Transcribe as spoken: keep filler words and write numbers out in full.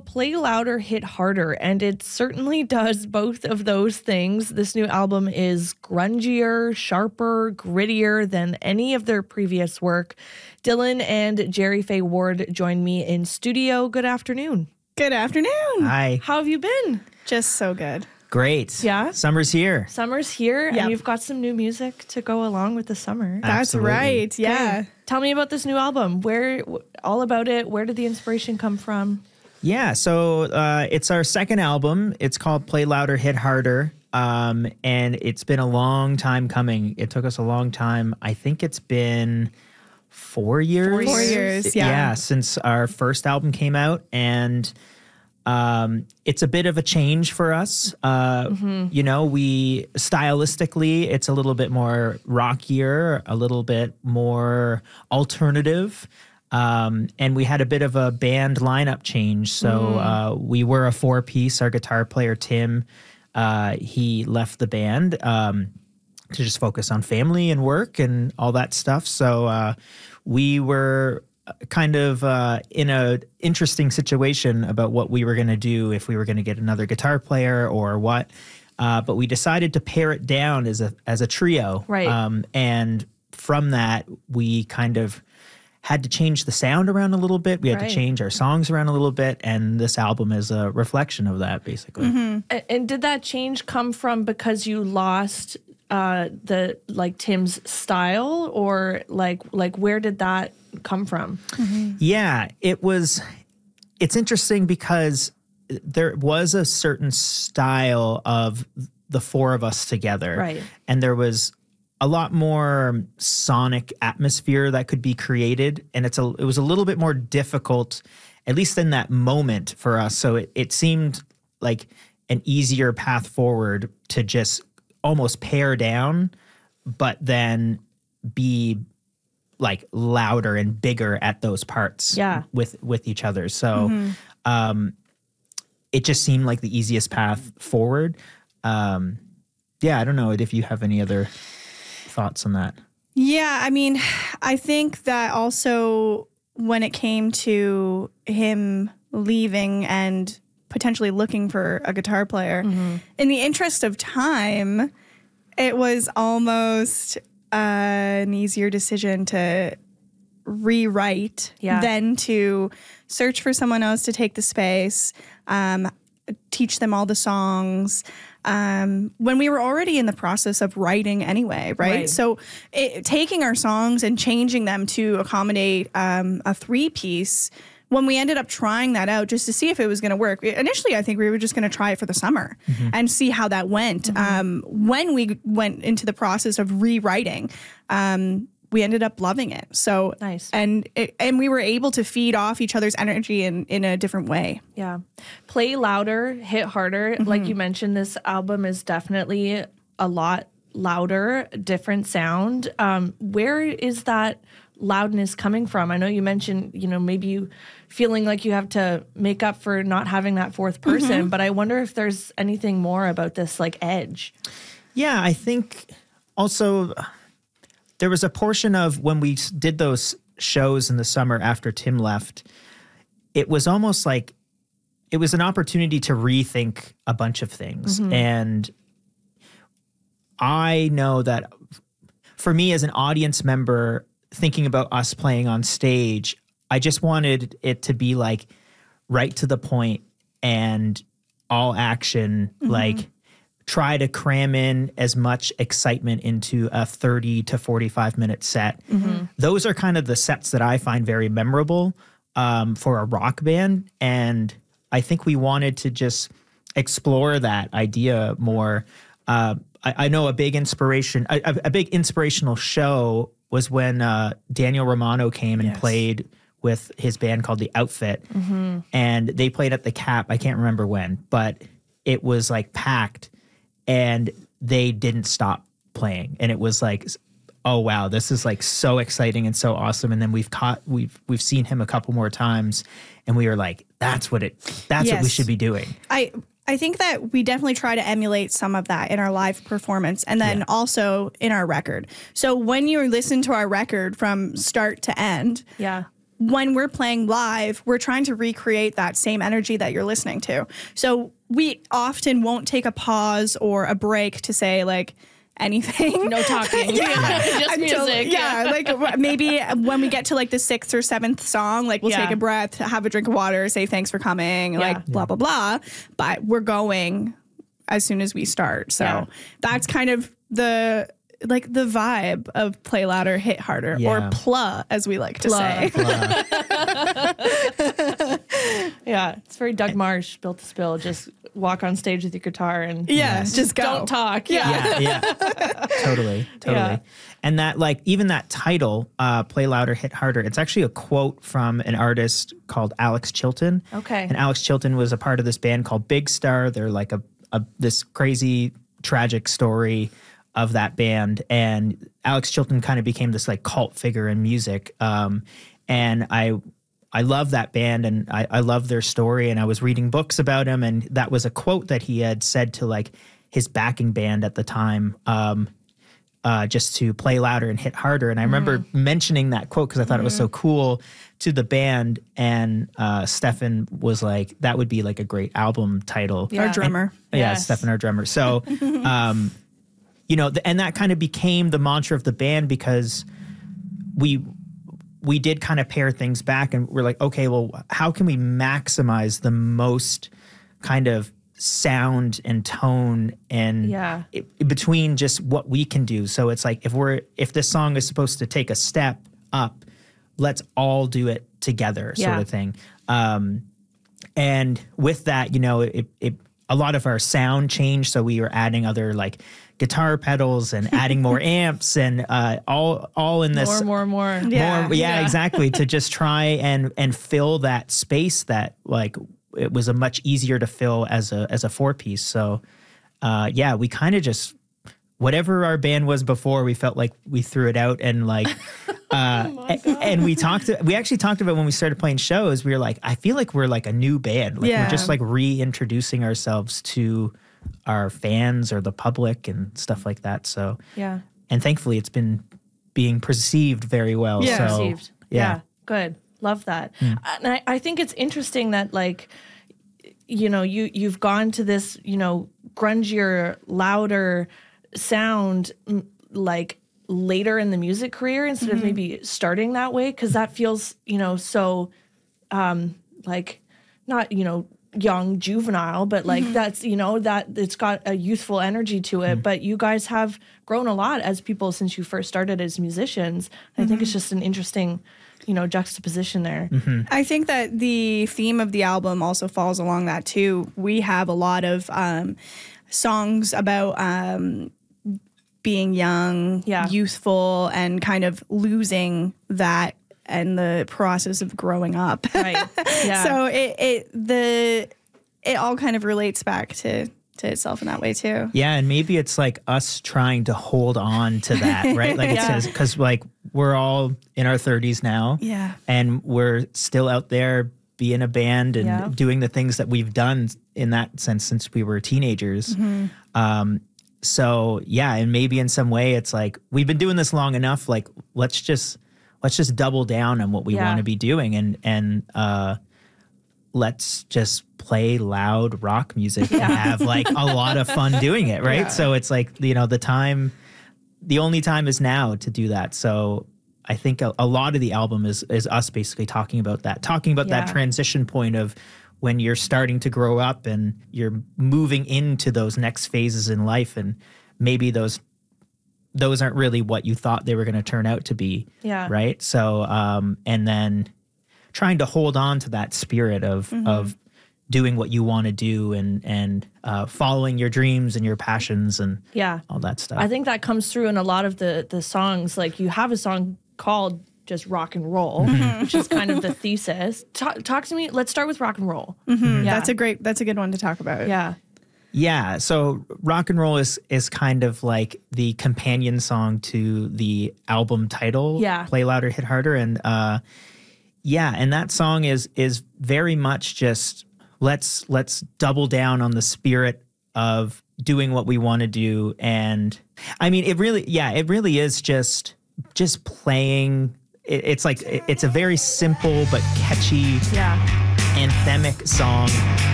called Play Louder, Hit Harder, and it certainly does both of those things. This new album is grungier, sharper, grittier than any of their previous work. Dylan and Jerry Faye Ward join me in studio. Good afternoon. Good afternoon. Hi. How have you been? Just so good. Great. Yeah? Summer's here. Summer's here, Yep. and you've got some new music to go along with the summer. That's Absolutely. right. Yeah. Okay. Tell me about this new album. Where, all about it. Where did the inspiration come from? Yeah, so uh, it's our second album. It's called Play Louder, Hit Harder. Um, and it's been a long time coming. It took us a long time. I think it's been four years. Four years, yeah. Yeah, since our first album came out. And um, it's a bit of a change for us. Uh, Mm-hmm. You know, we stylistically, it's a little bit more rockier, a little bit more alternative. Um, and we had a bit of a band lineup change. So Mm. uh, we were a four piece. Our guitar player, Tim, uh, he left the band um, to just focus on family and work and all that stuff. So uh, we were kind of uh, in a interesting situation about what we were going to do, if we were going to get another guitar player or what. Uh, but we decided to pare it down as a as a trio. Right. Um, and from that, we kind of had to change the sound around a little bit. We had Right. to change our songs around a little bit. And this album is a reflection of that, basically. A- And did that change come from because you lost uh, the like Tim's style, or like like where did that come from? Yeah, it was, it's interesting because there was a certain style of the four of us together. Right. And there was a lot more sonic atmosphere that could be created. And it's a, it was a little bit more difficult, at least in that moment for us. So it, it seemed like an easier path forward to just almost pare down, but then be like louder and bigger at those parts Yeah. with with each other. So um it just seemed like the easiest path forward. Um yeah, I don't know if you have any other thoughts on that. Yeah. I mean, I think that also when it came to him leaving and potentially looking for a guitar player, in the interest of time, it was almost uh, an easier decision to rewrite Yeah. than to search for someone else to take the space, um, teach them all the songs, um, when we were already in the process of writing anyway, right? Right. So it, taking our songs and changing them to accommodate um, a three-piece, when we ended up trying that out just to see if it was going to work, initially I think we were just going to try it for the summer and see how that went. Um, when we went into the process of rewriting, um, we ended up loving it. So Nice. and it, and we were able to feed off each other's energy in, in a different way. Yeah. Play Louder, Hit Harder. Like you mentioned, this album is definitely a lot louder, different sound. Um, where is that loudness coming from? I know you mentioned, you know, maybe you feeling like you have to make up for not having that fourth person, but I wonder if there's anything more about this like edge. Yeah, I think also there was a portion of when we s- did those shows in the summer after Tim left, it was almost like it was an opportunity to rethink a bunch of things. And I know that for me as an audience member, thinking about us playing on stage, I just wanted it to be like right to the point and all action, like try to cram in as much excitement into a thirty to forty-five minute set. Those are kind of the sets that I find very memorable um, for a rock band. And I think we wanted to just explore that idea more. Uh, I, I know a big inspiration, a, a- a big inspirational show was when uh, Daniel Romano came and Yes. played with his band called The Outfit. And they played at the Cap. I can't remember when, but it was like packed and they didn't stop playing. And it was like, oh wow, this is like so exciting and so awesome. And then we've caught we've we've seen him a couple more times and we were like, that's what it that's what we Yes. should be doing. I I think that we definitely try to emulate some of that in our live performance and then Yeah. also in our record. So when you listen to our record from start to end, Yeah. when we're playing live, we're trying to recreate that same energy that you're listening to. So we often won't take a pause or a break to say like anything. No talking. yeah. Just music. Until, yeah. Like maybe when we get to like the sixth or seventh song, like we'll Yeah. take a breath, have a drink of water, say thanks for coming, Yeah. like blah, blah, blah. But we're going as soon as we start. So Yeah. that's kind of the like the vibe of Play Louder, Hit Harder, Yeah. or P L A, as we like to Pla. say. Yeah, it's very Doug Marsh, Built to Spill. Just walk on stage with your guitar and Yeah, Yes. just go. don't talk. Yeah. yeah, yeah, totally, totally. Yeah. And that, like, even that title, uh, "Play Louder, Hit Harder." It's actually a quote from an artist called Alex Chilton. Okay. And Alex Chilton was a part of this band called Big Star. They're like a, a this crazy, tragic story of that band, and Alex Chilton kind of became this like cult figure in music. Um, and I. I love that band and I, I love their story, and I was reading books about him, and that was a quote that he had said to like his backing band at the time, um, uh, just to play louder and hit harder. And I remember mentioning that quote because I thought it was so cool to the band, and uh, Stefan was like, that would be like a great album title. Yeah. Our drummer. Yeah, Yes. Stefan, our drummer. So, um, you know, th- and that kind of became the mantra of the band because we we did kind of pare things back, and we're like, okay, well, how can we maximize the most kind of sound and tone and Yeah. it, between just what we can do. So it's like if we're if this song is supposed to take a step up, let's all do it together, sort Yeah. of thing. Um, and with that, you know, it, it a lot of our sound changed. So we were adding other like guitar pedals and adding more amps and uh, all all in this More, more, more. Yeah. more, yeah, Yeah. exactly, to just try and and fill that space that like it was a much easier to fill as a as a four piece. So uh, yeah, we kind of just whatever our band was before, we felt like we threw it out and like uh a- and we talked we actually talked about when we started playing shows, we were like, I feel like we're like a new band. Like Yeah. we're just like reintroducing ourselves to our fans or the public and stuff like that. So Yeah. and thankfully it's been being perceived very well. Yeah. So Received. yeah. Yeah. Good. Love that. And I, I think it's interesting that like, you know, you you've gone to this, you know, grungier, louder sound m- like later in the music career instead of maybe starting that way, because that feels, you know, so um like not, you know, young, juvenile, but like that's, you know, that it's got a youthful energy to it. But you guys have grown a lot as people since you first started as musicians. I think it's just an interesting, you know, juxtaposition there. I think that the theme of the album also falls along that too. We have a lot of um, songs about um, being young, Yeah. youthful, and kind of losing that and the process of growing up. Right. Yeah. So it, it the it all kind of relates back to to itself in that way too. Yeah, and maybe it's like us trying to hold on to that, right? Like it Yeah. says, because like we're all in our thirties now, Yeah. and we're still out there being a band and Yeah. doing the things that we've done in that sense since we were teenagers. Mm-hmm. Um, so yeah, and maybe in some way it's like we've been doing this long enough. Like let's just let's just double down on what we Yeah. want to be doing, and and uh, let's just play loud rock music and have like a lot of fun doing it, right? Yeah. So it's like, you know, the time, the only time is now to do that. So I think a, a lot of the album is is us basically talking about that, talking about that Yeah. transition point of when you're starting to grow up and you're moving into those next phases in life, and maybe those those aren't really what you thought they were going to turn out to be. Yeah. Right. So, um, and then trying to hold on to that spirit of Mm-hmm. of doing what you want to do and and uh, following your dreams and your passions and Yeah. all that stuff. I think that comes through in a lot of the the songs. Like you have a song called just rock and roll, which is kind of the thesis. Talk, talk to me. Let's start with rock and roll. Yeah. That's a great that's a good one to talk about. yeah. Yeah, so rock and roll is is kind of like the companion song to the album title, Yeah. Play Louder, Hit Harder, and uh, yeah, and that song is is very much just let's let's double down on the spirit of doing what we want to do, and I mean it really, yeah, it really is just just playing it, it's like, it, it's a very simple but catchy Yeah. anthemic song